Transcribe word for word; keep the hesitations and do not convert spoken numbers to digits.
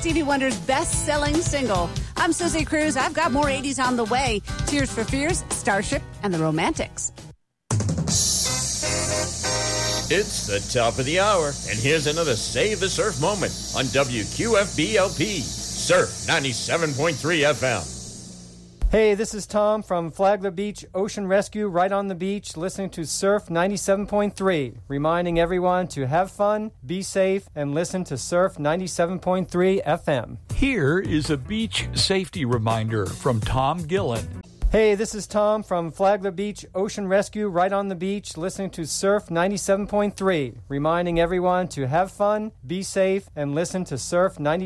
Stevie Wonder's best-selling single. I'm Susie Cruz. I've got more eighties on the way. Tears for Fears, Starship, and the Romantics. It's the top of the hour, and here's another Save the Surf moment on W Q F B L P, Surf ninety-seven point three F M. Hey, this is Tom from Flagler Beach Ocean Rescue, right on the beach, listening to Surf ninety-seven point three, reminding everyone to have fun, be safe, and listen to Surf ninety-seven point three F M. Here is a beach safety reminder from Tom Gillen. Hey, this is Tom from Flagler Beach Ocean Rescue, right on the beach, listening to Surf ninety-seven point three, reminding everyone to have fun, be safe, and listen to Surf ninety-seven point three.